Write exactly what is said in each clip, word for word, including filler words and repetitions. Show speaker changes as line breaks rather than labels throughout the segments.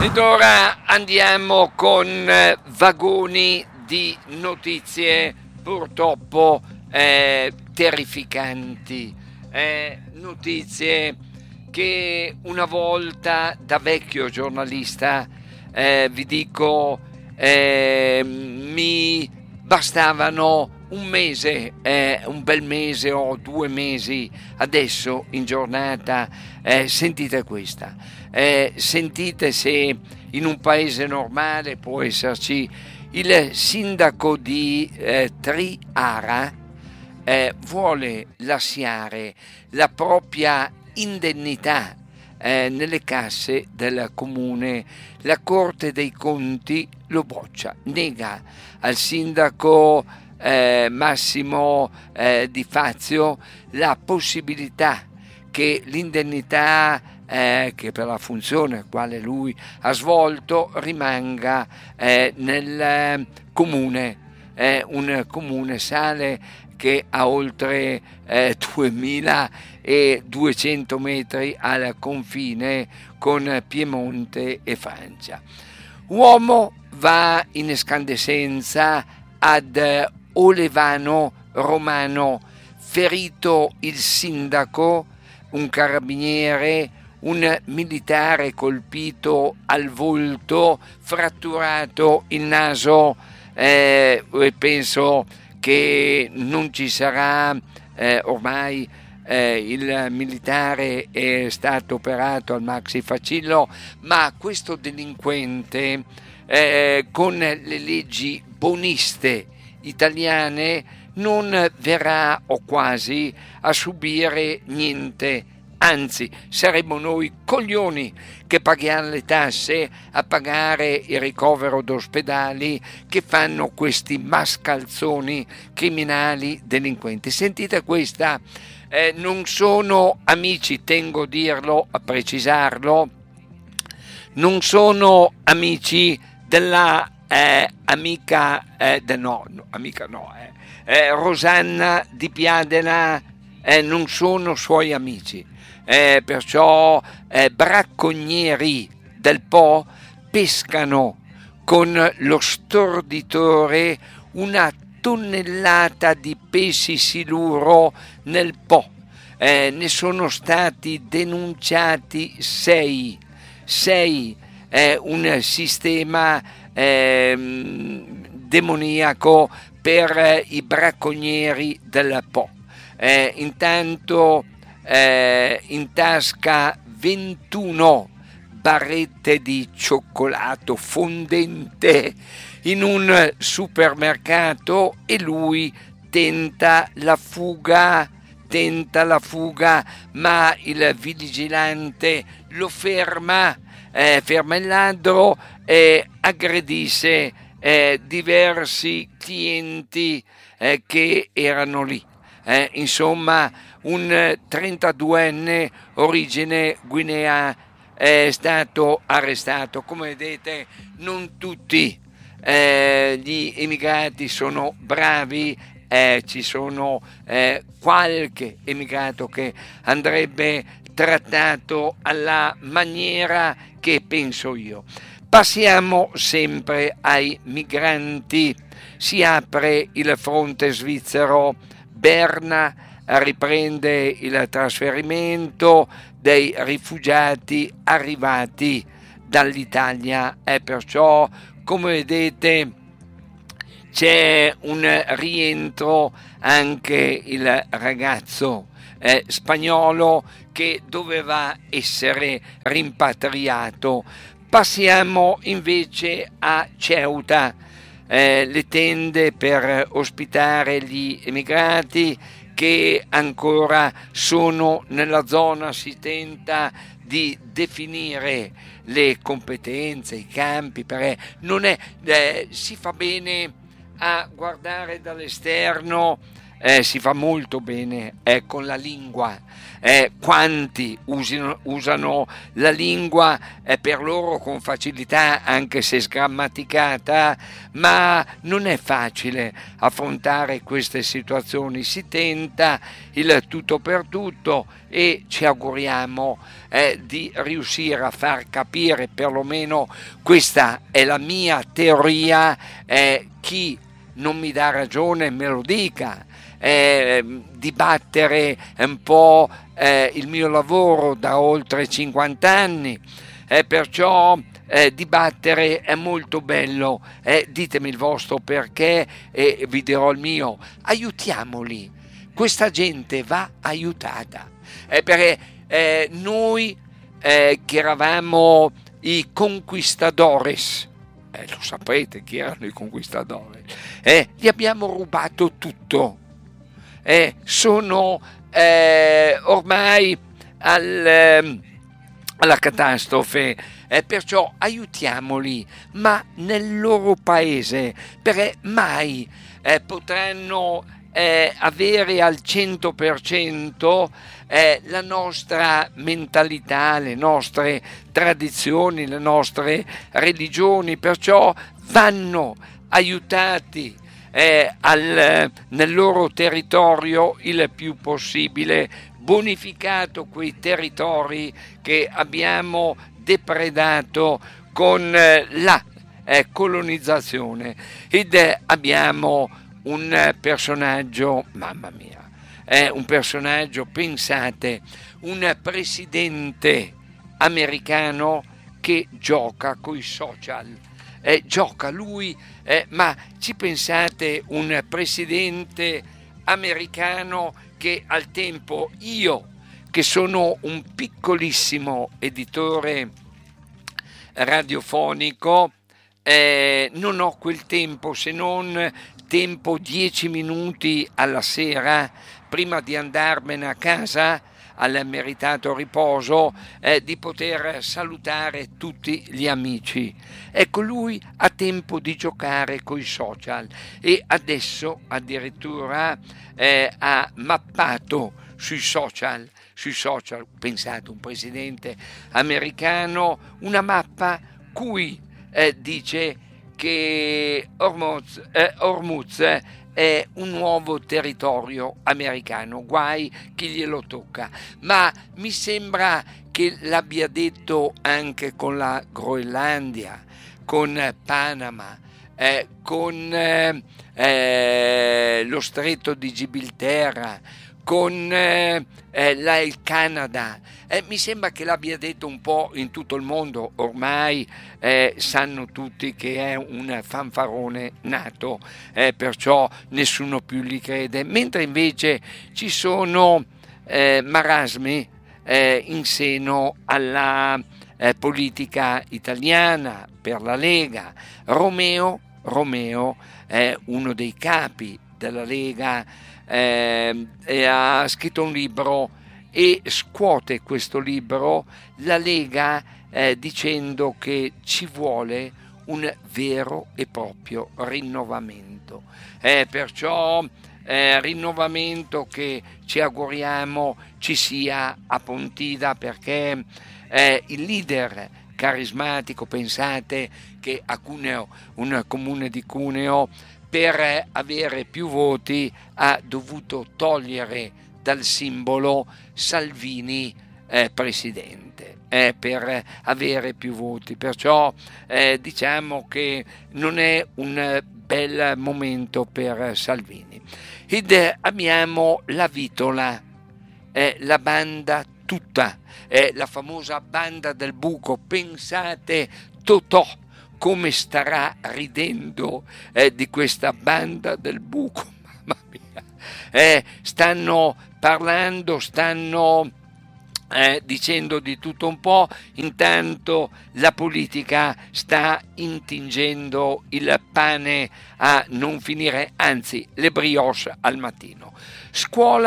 Ed ora andiamo con eh, vagoni di notizie purtroppo eh, terrificanti, eh, notizie che una volta da vecchio giornalista eh, vi dico eh, mi bastavano un mese, eh, un bel mese o due mesi. Adesso in giornata eh, sentite questa, eh, sentite se in un paese normale può esserci il sindaco di eh, Triara eh, vuole lasciare la propria indennità eh, nelle casse del comune. La Corte dei Conti lo boccia, nega al sindaco eh, Massimo eh, Di Fazio la possibilità che l'indennità eh, che per la funzione quale lui ha svolto rimanga eh, nel eh, comune, eh, un comune sale che ha oltre eh, duemiladuecento metri al confine con Piemonte e Francia. Uomo va in escandescenza ad Olevano Romano, ferito il sindaco, un carabiniere, un militare colpito al volto, fratturato il naso, eh, penso che non ci sarà eh, ormai eh, il militare è stato operato al maxifacillo, ma questo delinquente eh, con le leggi boniste italiane non verrà o quasi a subire niente, anzi saremmo noi coglioni che paghiamo le tasse a pagare il ricovero d'ospedali che fanno questi mascalzoni criminali delinquenti. Sentite questa, eh, non sono amici, tengo a dirlo, a precisarlo, non sono amici della eh, amica, eh, de, no, no, amica no, eh, eh, Rosanna Di Piadena, eh, non sono suoi amici. Eh, perciò eh, bracconieri del Po pescano con lo storditore una tonnellata di pesci siluro nel Po. Eh, ne sono stati denunciati sei, sei è un sistema eh, demoniaco per i bracconieri del Po. Eh, intanto Eh, in tasca ventuno barrette di cioccolato fondente in un supermercato e lui tenta la fuga, tenta la fuga, ma il vigilante lo ferma, eh, ferma il ladro e aggredisce eh, diversi clienti eh, che erano lì. Eh, insomma, un trentaduenne origine Guinea è stato arrestato. Come vedete, non tutti eh, gli immigrati sono bravi, eh, ci sono eh, qualche immigrato che andrebbe trattato alla maniera che penso io. Passiamo sempre ai migranti. Si apre il fronte svizzero, Berna riprende il trasferimento dei rifugiati arrivati dall'Italia e perciò, come vedete, c'è un rientro. Anche il ragazzo eh, spagnolo che doveva essere rimpatriato. Passiamo invece a Ceuta, eh, le tende per ospitare gli emigrati che ancora sono nella zona. Si tenta di definire le competenze, i campi, perché non è, eh, si fa bene a guardare dall'esterno eh, si fa molto bene eh, con la lingua. Eh, quanti usino, usano la lingua eh, per loro con facilità, anche se sgrammaticata, ma non è facile affrontare queste situazioni. Si tenta il tutto per tutto e ci auguriamo eh, di riuscire a far capire, perlomeno questa è la mia teoria, eh, chi non mi dà ragione me lo dica. Eh, dibattere un po' eh, il mio lavoro da oltre cinquanta anni, eh, perciò eh, dibattere è molto bello, eh, ditemi il vostro perché e vi dirò il mio. Aiutiamoli, questa gente va aiutata, eh, perché eh, noi eh, che eravamo i conquistadores, eh, lo saprete chi erano i conquistadores, eh, gli abbiamo rubato tutto. Eh, sono eh, ormai al, eh, alla catastrofe, eh, perciò aiutiamoli, ma nel loro paese, perché mai eh, potranno eh, avere al cento per cento eh, la nostra mentalità, le nostre tradizioni, le nostre religioni, perciò vanno aiutati Eh, al, nel loro territorio il più possibile, bonificato quei territori che abbiamo depredato con eh, la eh, colonizzazione. Ed eh, abbiamo un personaggio, mamma mia, eh, un personaggio, pensate, un presidente americano che gioca coi social. Eh, gioca lui, eh, ma ci pensate, un presidente americano che al tempo io, che sono un piccolissimo editore radiofonico, eh, non ho quel tempo, se non tempo dieci minuti alla sera prima di andarmene a casa al meritato riposo, eh, di poter salutare tutti gli amici. Ecco, lui ha tempo di giocare coi social e adesso addirittura eh, ha mappato sui social, sui social, pensate, un presidente americano, una mappa cui eh, dice che Hormuz, eh, Hormuz è un nuovo territorio americano, guai chi glielo tocca, ma mi sembra che l'abbia detto anche con la Groenlandia, con Panama, eh, con eh, eh, lo stretto di Gibilterra, con eh, eh, la, il Canada. Eh, mi sembra che l'abbia detto un po' in tutto il mondo, ormai eh, sanno tutti che è un fanfarone nato, eh, perciò nessuno più gli crede, mentre invece ci sono eh, marasmi eh, in seno alla eh, politica italiana per la Lega. Romeo, Romeo è uno dei capi della Lega, eh, e ha scritto un libro e scuote questo libro la Lega eh, dicendo che ci vuole un vero e proprio rinnovamento, eh, perciò eh, rinnovamento che ci auguriamo ci sia a Pontida, perché eh, il leader carismatico, pensate che a Cuneo, un comune di Cuneo, per avere più voti ha dovuto togliere dal simbolo Salvini eh, presidente, eh, per avere più voti, perciò eh, diciamo che non è un bel momento per Salvini. Ed eh, abbiamo la Vitola, eh, la banda tutta, eh, la famosa banda del buco, pensate Totò come starà ridendo eh, di questa banda del buco, mamma mia, eh, stanno parlando, stanno eh, dicendo di tutto un po', intanto la politica sta intingendo il pane a non finire, anzi le brioche al mattino. Scuola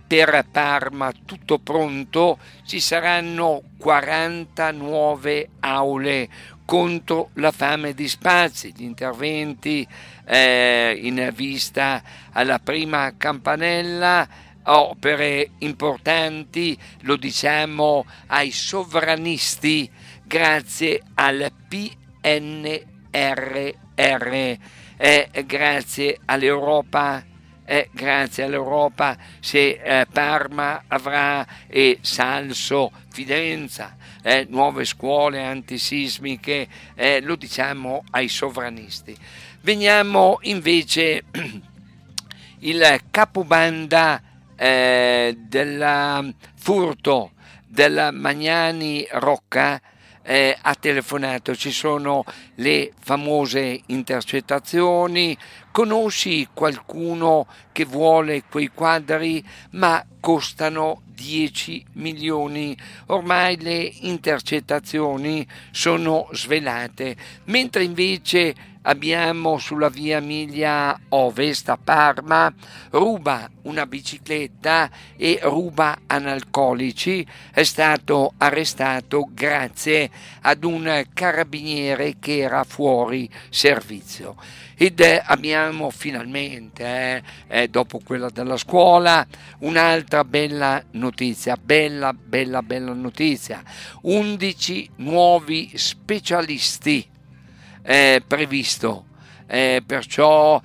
per Parma tutto pronto, ci saranno quaranta nuove aule contro la fame di spazi, gli interventi eh, in vista alla prima campanella, opere importanti, lo diciamo ai sovranisti, grazie al P N R R, eh, grazie all'Europa. Eh, grazie all'Europa se eh, Parma avrà e Salso, Fidenza, eh, nuove scuole antisismiche, eh, lo diciamo ai sovranisti. Veniamo invece il capobanda eh, del furto del Magnani Rocca eh, ha telefonato, ci sono le famose intercettazioni. Conosci qualcuno che vuole quei quadri, ma costano dieci milioni? Ormai le intercettazioni sono svelate, mentre invece abbiamo sulla via Emilia Ovest a Parma, ruba una bicicletta e ruba analcolici, è stato arrestato grazie ad un carabiniere che era fuori servizio. Ed eh, abbiamo finalmente, eh, eh, dopo quella della scuola, un'altra bella notizia, bella, bella, bella notizia. undici nuovi specialisti eh, previsto. Eh, perciò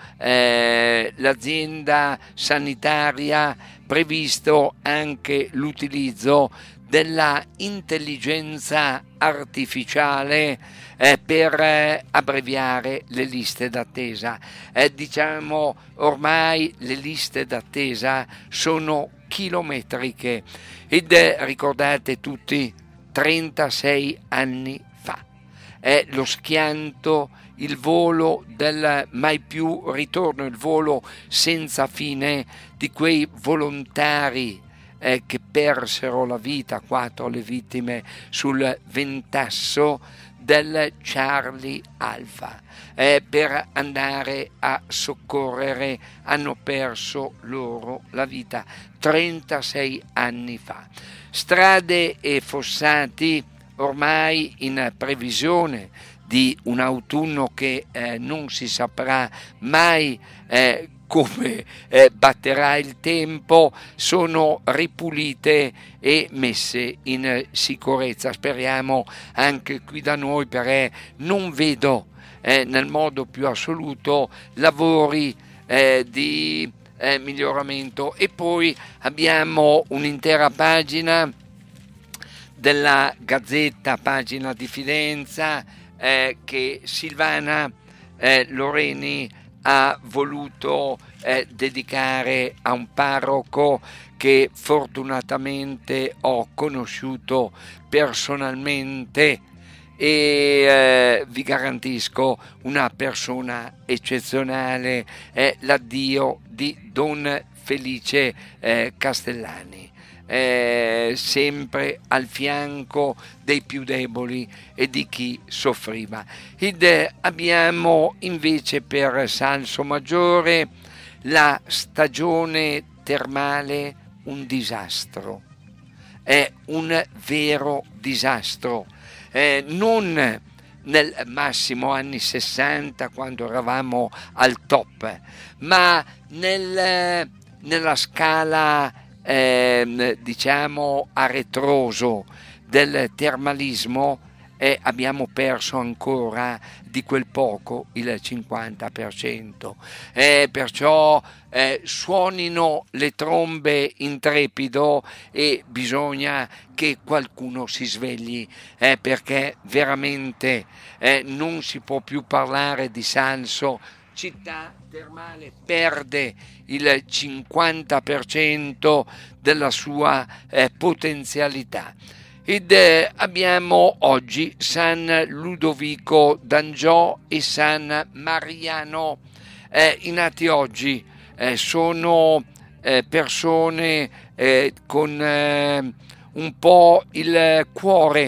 eh, l'azienda sanitaria previsto anche l'utilizzo della intelligenza artificiale eh, per eh, abbreviare le liste d'attesa. Eh, diciamo ormai le liste d'attesa sono chilometriche ed eh, ricordate tutti trentasei anni fa. È lo schianto, il volo del mai più ritorno, il volo senza fine di quei volontari eh, che persero la vita, quattro le vittime sul Ventasso del Charlie Alpha, eh, per andare a soccorrere, hanno perso loro la vita trentasei anni fa. Strade e fossati ormai in previsione di un autunno che eh, non si saprà mai eh, come eh, batterà il tempo, sono ripulite e messe in sicurezza. Speriamo anche qui da noi, perché non vedo eh, nel modo più assoluto lavori eh, di eh, miglioramento. E poi abbiamo un'intera pagina della Gazzetta, pagina di Fidenza, eh, che Silvana eh, Loreni ha voluto eh, dedicare a un parroco che fortunatamente ho conosciuto personalmente e eh, vi garantisco una persona eccezionale, è l'addio di Don Felice eh, Castellani. Eh, sempre al fianco dei più deboli e di chi soffriva. Ed eh, abbiamo invece per Salso Maggiore la stagione termale, un disastro, è un vero disastro, eh, non nel massimo anni sessanta quando eravamo al top, ma nel, nella scala Eh, diciamo a ritroso del termalismo eh, abbiamo perso ancora di quel poco il cinquanta per cento, eh, perciò eh, suonino le trombe in trepido e bisogna che qualcuno si svegli, eh, perché veramente eh, non si può più parlare di Salso città termale, perde il cinquanta per cento della sua eh, potenzialità. Ed eh, abbiamo oggi San Ludovico d'Angiò e San Mariano. Eh, I nati oggi eh, sono eh, persone eh, con eh, un po' il cuore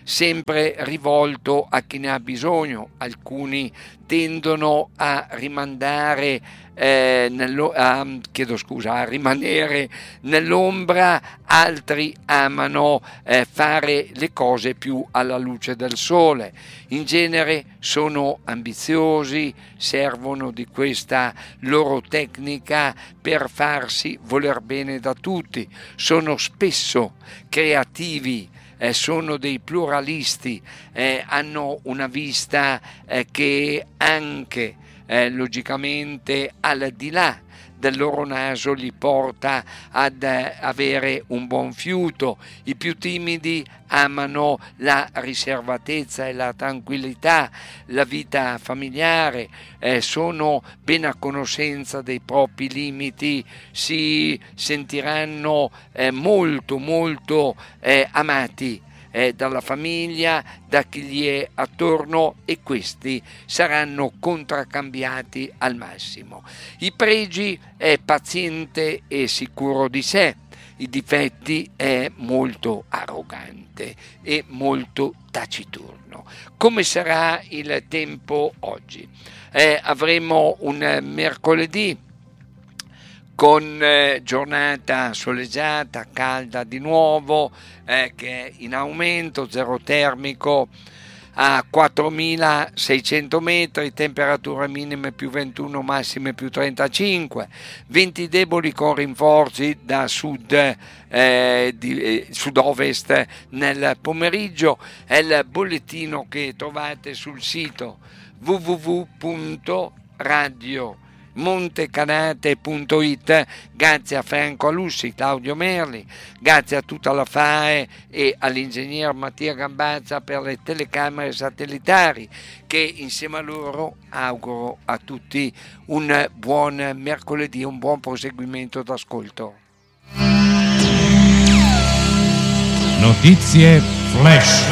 sempre rivolto a chi ne ha bisogno. Alcuni tendono a rimandare eh, nello, a, chiedo scusa, a rimanere nell'ombra, altri amano eh, fare le cose più alla luce del sole. In genere sono ambiziosi, servono di questa loro tecnica per farsi voler bene da tutti, sono spesso creativi, Eh, sono dei pluralisti, eh, hanno una vista eh, che anche eh, logicamente al di là del loro naso li porta ad eh, avere un buon fiuto. I più timidi amano la riservatezza e la tranquillità, la vita familiare, eh, sono ben a conoscenza dei propri limiti, si sentiranno eh, molto molto eh, amati Eh, dalla famiglia, da chi gli è attorno, e questi saranno contraccambiati al massimo. I pregi è paziente e sicuro di sé, i difetti è molto arrogante e molto taciturno. Come sarà il tempo oggi? Eh, avremo un mercoledì con eh, giornata soleggiata, calda di nuovo, eh, che è in aumento, zero termico a quattromilaseicento metri, temperature minime più ventuno, massime più trentacinque, venti deboli con rinforzi da sud, eh, di, eh, sud-ovest nel pomeriggio. È il bollettino che trovate sul sito w w w punto radio montecanate punto it. Grazie a Franco Alussi, Claudio Merli, grazie a tutta la F A E e all'ingegner Mattia Gambazza per le telecamere satellitari, che insieme a loro auguro a tutti un buon mercoledì, un buon proseguimento d'ascolto.
Notizie flash.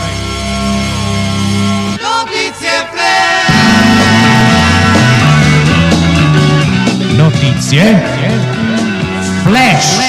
Notizie flash.
Notizie flash.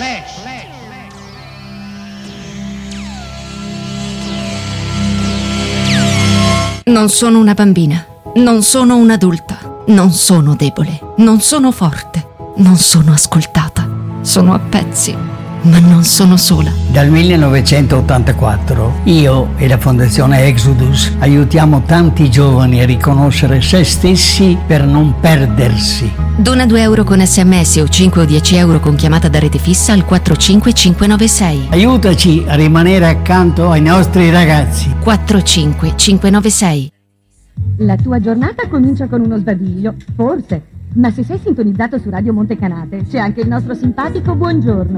Non sono una bambina, non sono un'adulta, non sono debole, non sono forte, non sono ascoltata, sono a pezzi, ma non sono sola.
Dal millenovecentottantaquattro io e la Fondazione Exodus aiutiamo tanti giovani a riconoscere se stessi per non perdersi.
Dona due euro con sms o cinque o dieci euro con chiamata da rete fissa al quattro cinque cinque nove sei.
Aiutaci a rimanere accanto ai nostri ragazzi.
quattro cinque cinque nove sei.
La tua giornata comincia con uno sbadiglio, forse, ma se sei sintonizzato su Radio Montecanate c'è anche il nostro simpatico buongiorno.